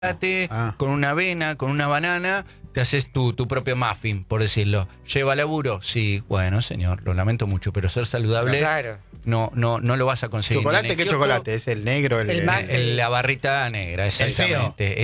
con una avena, con una banana, te haces tu propio muffin, por decirlo. ¿Lleva laburo? Sí, bueno, señor, lo lamento mucho, pero ser saludable no lo vas a conseguir. ¿Chocolate? ¿Qué chocolate? ¿Es el negro? La barrita negra, exactamente. El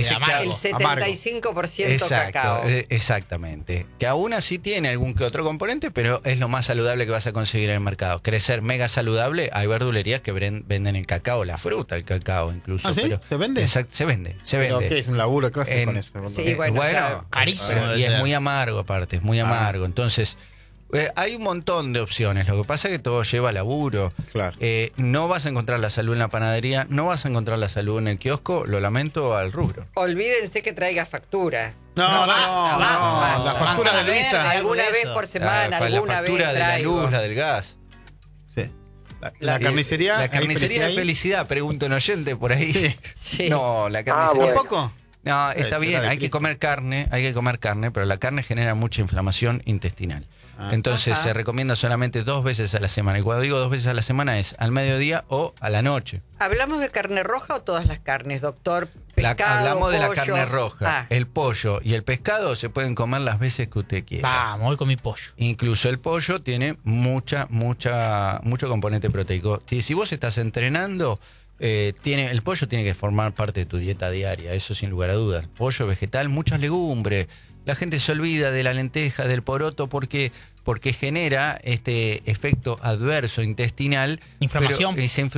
75% cacao. Exactamente. Que aún así tiene algún que otro componente, pero es lo más saludable que vas a conseguir en el mercado. ¿Querés ser mega saludable? Hay verdulerías que venden el cacao, la fruta, el cacao incluso. ¿Ah, sí? Pero, ¿Se vende? Se vende. ¿Qué es un laburo? ¿Qué haces con eso? Sí, bueno, carísimo. Y es muy amargo aparte, es muy amargo. Entonces... hay un montón de opciones. Lo que pasa es que todo lleva laburo. Claro. No vas a encontrar la salud en la panadería, no vas a encontrar la salud en el kiosco. Lo lamento al rubro. Olvídense que traiga factura. No, la factura de Luisa. Alguna vez por semana, alguna vez la factura de la luz, la del gas. Sí. La carnicería. La carnicería de felicidad, pregunta un oyente por ahí. Sí. No, la carnicería. ¿Tampoco? No, está bien, hay que comer carne, pero la carne genera mucha inflamación intestinal. Entonces se recomienda solamente 2 veces a la semana. Y cuando digo 2 veces a la semana es al mediodía o a la noche. ¿Hablamos de carne roja o todas las carnes, doctor? Pescado, hablamos de pollo. la carne roja. El pollo y el pescado se pueden comer las veces que usted quiera. Vamos, voy con mi pollo. Incluso el pollo tiene mucho componente proteico. Si vos estás entrenando, el pollo tiene que formar parte de tu dieta diaria, eso sin lugar a dudas. Pollo, vegetal, muchas legumbres. La gente se olvida de la lenteja, del poroto, porque genera este efecto adverso intestinal. Inflamación.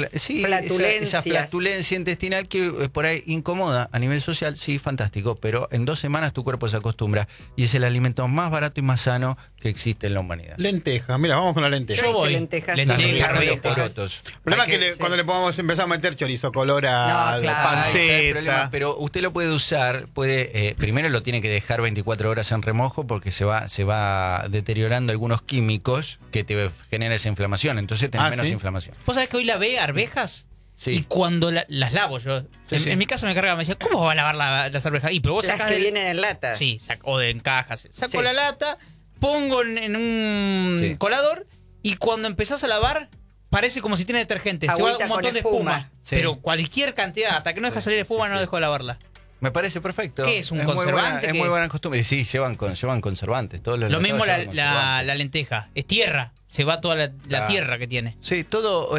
Esa flatulencia intestinal que por ahí incomoda a nivel social, sí, fantástico, pero en 2 semanas tu cuerpo se acostumbra y es el alimento más barato y más sano que existe en la humanidad. Lentejas, mira, vamos con la lenteja. Yo voy. Lentejas. Los porotos. El problema es que cuando le podamos empezar a meter chorizo colorado, panceta. Pero usted lo puede usar, primero lo tiene que dejar 24 horas en remojo porque se va deteriorando algunos químicos que te generan esa inflamación, entonces tenés menos inflamación. ¿Vos sabés que hoy lavé arvejas? Sí. Y cuando las lavo yo, en mi casa me cargaba, me decía, ¿cómo va a lavar las arvejas? Pero vos las que vienen en lata. Sí, o en cajas. Saco la lata, pongo en un colador y cuando empezás a lavar parece como si tiene detergente. Agüita, se va un montón de espuma. Sí. Pero cualquier cantidad, hasta que no deja salir espuma no dejo de lavarla. Me parece perfecto. ¿Qué es un conservante? Es muy buena costumbre. Sí, llevan conservantes. Lo mismo la lenteja. Es tierra. Se va toda la tierra que tiene. Sí, todo.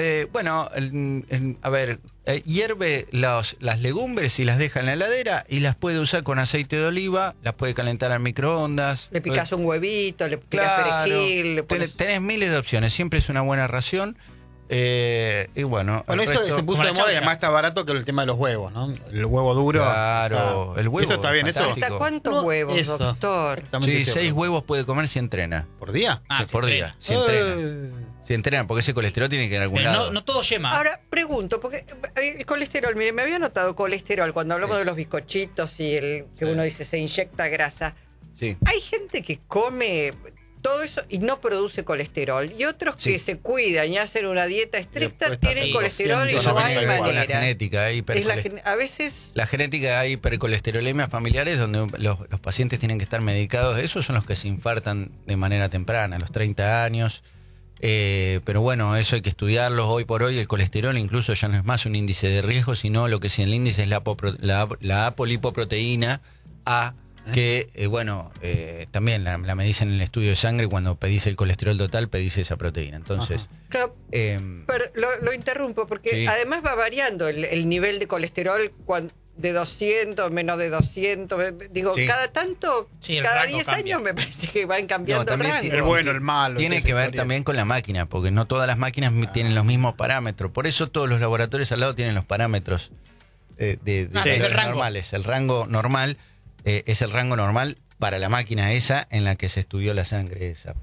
Hierve las legumbres y las deja en la heladera y las puede usar con aceite de oliva, las puede calentar al microondas. Le picás un huevito, le picás perejil. Tenés miles de opciones. Siempre es una buena ración. Y bueno, eso se puso de moda y además está barato que el tema de los huevos, ¿no? El huevo duro. Claro, el huevo. Eso está bien, eso. ¿Hasta cuántos huevos, doctor? Sí, 6 huevos puede comer si entrena. ¿Por día? Por día, si entrena. Si entrena, porque ese colesterol tiene que ir a algún lado. No todo yema. Ahora, pregunto, porque el colesterol, mire, me había notado colesterol cuando hablamos de los bizcochitos y que uno dice se inyecta grasa. Sí. Hay gente que come todo eso y no produce colesterol. Y otros que se cuidan y hacen una dieta estricta tienen colesterol y no hay manera. La genética, a veces... La genética hay hipercolesterolemia familiares donde los pacientes tienen que estar medicados. Esos son los que se infartan de manera temprana, a los 30 años. Pero bueno, eso hay que estudiarlo. Hoy por hoy el colesterol incluso ya no es más un índice de riesgo, sino lo que sí el índice es la apolipoproteína A, que también la medís en el estudio de sangre. Cuando pedís el colesterol total, pedís esa proteína. Entonces, claro, pero lo interrumpo porque además va variando el nivel de colesterol de 200, menos de 200, digo, cada tanto, cada 10 años me parece que van cambiando el rango. El bueno, el malo. Tiene que ver también con la máquina, porque no todas las máquinas tienen los mismos parámetros. Por eso todos los laboratorios al lado tienen los parámetros de normales. El rango normal es el rango normal para la máquina esa en la que se estudió la sangre esa.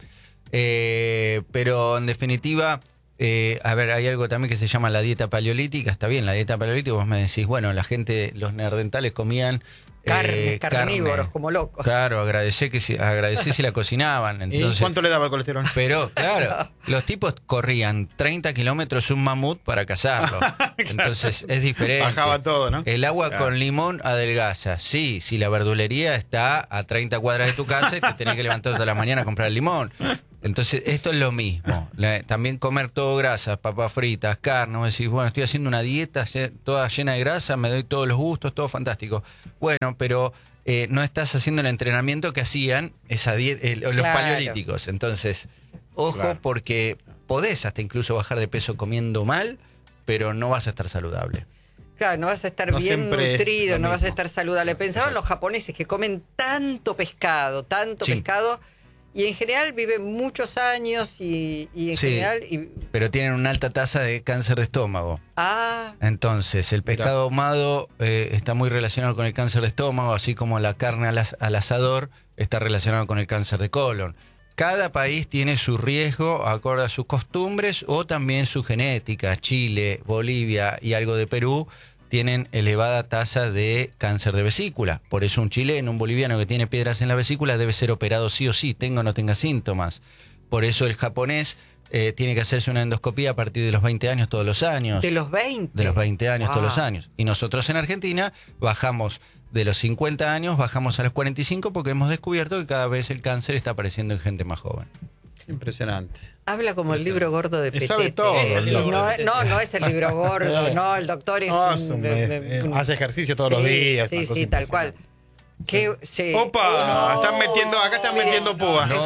Pero en definitiva... hay algo también que se llama la dieta paleolítica. Está bien, la dieta paleolítica, vos me decís, bueno, la gente, los neandertales comían carnívoros como locos. Claro, agradecé si la cocinaban. Entonces, ¿y cuánto le daba el colesterol? Pero, claro, los tipos corrían 30 kilómetros un mamut para cazarlo. Entonces, es diferente. Bajaba todo, ¿no? El agua con limón adelgaza. Sí, si la verdulería está a 30 cuadras de tu casa y te tenés que levantar toda la mañana a comprar el limón. Entonces, esto es lo mismo. También comer todo grasas, papas fritas, carne. Vos decís, bueno, estoy haciendo una dieta toda llena de grasa, me doy todos los gustos, todo fantástico. Bueno, pero no estás haciendo el entrenamiento que hacían los paleolíticos. Entonces, ojo, porque podés hasta incluso bajar de peso comiendo mal, pero no vas a estar saludable. Claro, no vas a estar bien nutrido, no vas a estar saludable. Pensaban los japoneses que comen tanto pescado, y en general viven muchos años y en general... pero tienen una alta tasa de cáncer de estómago. Entonces, el pescado ahumado está muy relacionado con el cáncer de estómago, así como la carne al asador está relacionado con el cáncer de colon. Cada país tiene su riesgo acorde a sus costumbres o también su genética. Chile, Bolivia y algo de Perú tienen elevada tasa de cáncer de vesícula. Por eso un chileno, un boliviano que tiene piedras en la vesícula debe ser operado sí o sí, tenga o no tenga síntomas. Por eso el japonés tiene que hacerse una endoscopía a partir de los 20 años todos los años. ¿De los 20? De los 20 años todos los años. Y nosotros en Argentina bajamos de los 50 años, bajamos a los 45 porque hemos descubierto que cada vez el cáncer está apareciendo en gente más joven. Impresionante. Habla como el libro gordo de Petete. Sabe todo. No es el libro gordo, no, el doctor es hace ejercicio todos los días. Sí, tal cual. ¡Opa! Acá están metiendo púa. No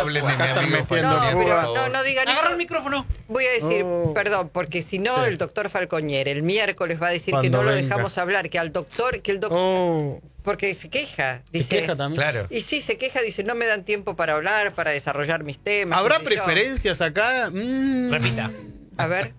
digan eso. Agarra el micrófono. Voy a decir, perdón, porque si no, el doctor Falcoñer el miércoles va a decir que no lo dejamos hablar, que el doctor... Porque se queja, dice. ¿Se queja también? Claro. Y sí, se queja, dice, no me dan tiempo para hablar, para desarrollar mis temas. ¿Habrá preferencias acá? Repita. A ver.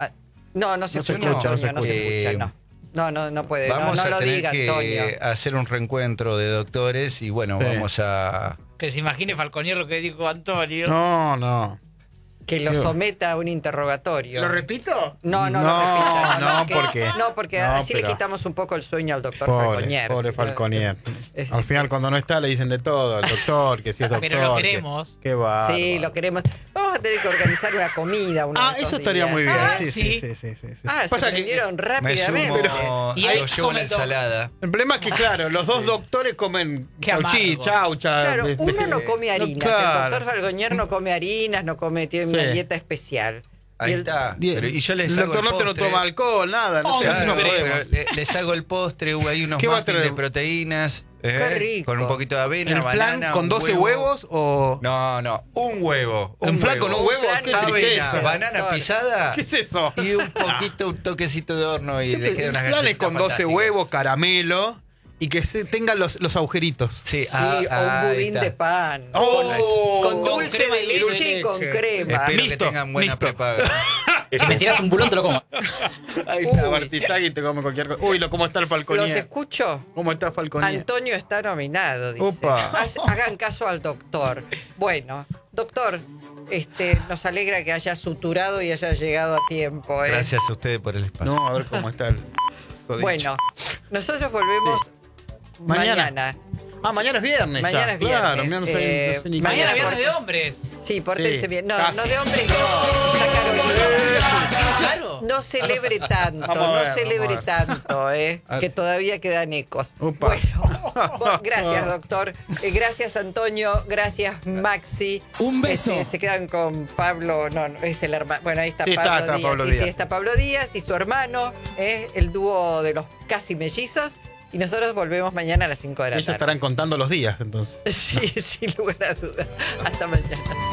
No se escucha, Antonio, no se escucha, no puede. Vamos no a lo tener diga, que Antonio. hacer un reencuentro de doctores y bueno, vamos a... Que se imagine Falconier lo que dijo Antonio. No. Que lo someta a un interrogatorio. ¿Lo repito? No, lo repita. Porque así le quitamos un poco el sueño al doctor Falcoñer. Pobre Falcoñer. Al final, cuando no está, le dicen de todo. El doctor, que si es doctor. Pero lo queremos. Qué va. Sí, lo queremos. Vamos a tener que organizar una comida. Eso estaría muy bien. Sí. Se prendieron rápidamente. Y yo llevo la ensalada. El problema es que, claro, los dos doctores comen chaucha. Claro, uno no come harinas. El doctor Falcoñer no come harinas, tiene una dieta especial. Ahí está. Y yo les hago el doctor no toma alcohol, nada. No sé. Les hago el postre, hay unos muffins de proteínas. Qué rico. Con un poquito de avena, ¿El flan banana, con 12 huevos o...? No, un huevo. ¿Un flan con un huevo? ¿Qué avena, banana pisada. ¿Qué es eso? Y un toquecito de horno y le queda unas galletitas. Flanes con 12 huevos, caramelo... Y que tengan los agujeritos. Sí, o un budín de pan. Con dulce de leche y con crema. Espero que tengan buena prepaga. Si me tiras un bulón, te lo como. Ahí está Bartizagui y te come cualquier cosa. Uy, ¿cómo está el Falconier? ¿Los escucho? ¿Cómo está Falconier? Antonio está nominado, dice. Hagan caso al doctor. Bueno, doctor, nos alegra que haya suturado y haya llegado a tiempo. Gracias a ustedes por el espacio. No, a ver cómo está el... Bueno, nosotros volvemos mañana. Mañana es viernes. Mañana es viernes. Claro, mañana es viernes de hombres. Sí, pórtense bien. No de hombres no. Claro. No celebre tanto, que todavía quedan ecos. Bueno, gracias, doctor. Gracias, Antonio. Gracias, Maxi. Un beso. Se quedan con Pablo. No, es el hermano. Bueno, ahí está Pablo Díaz. Sí, está Pablo Díaz y su hermano, el dúo de los casi mellizos. Y nosotros volvemos mañana a las 5 de la tarde. Ellos estarán contando los días, entonces. Sí, sin lugar a dudas. Hasta mañana.